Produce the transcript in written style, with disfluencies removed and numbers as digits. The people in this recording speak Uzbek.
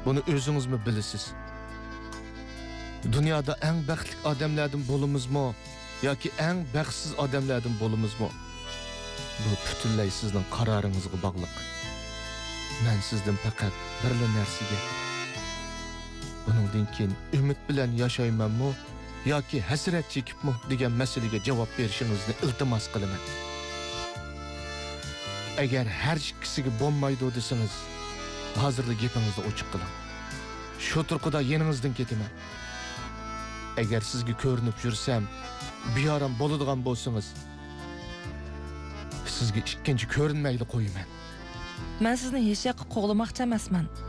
Buni o'zingizmi bilasiz? Dunyoda eng baxtli odamlardan bo'lamizmi yoki eng baxtsiz odamlardan bo'lamizmi? Bu butunlay sizning qaroringizga bog'liq. Men sizdan faqat birla narsaga, buningdan keyin umid bilan yashaymanmi yoki hasrat chekibmi degan masalaga javob berishingizni iltimos qilaman. Agar har ikkisiga bo'lmaydi desangiz, hozirda gapingizni ochiq qiling. Shu turqida yeningizdan ketaman. Agar sizga ko'rinib yursam, beyoram bo'ladigan bo'lsangiz, sizga ikkinchi ko'rinmaydi qo'yaman. Men sizni hech yoqqa qo'g'lamoqchi emasman.